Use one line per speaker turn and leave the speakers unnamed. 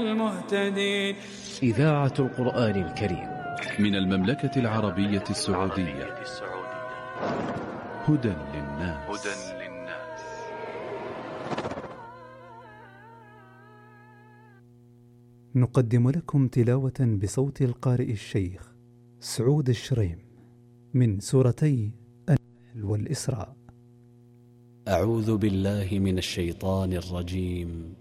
المهتدين.
إذاعة القرآن الكريم
من المملكة العربية السعودية. هدى للناس.
نقدم لكم تلاوة بصوت القارئ الشيخ سعود الشريم من سورتي النحل والإسراء.
أعوذ بالله من الشيطان الرجيم.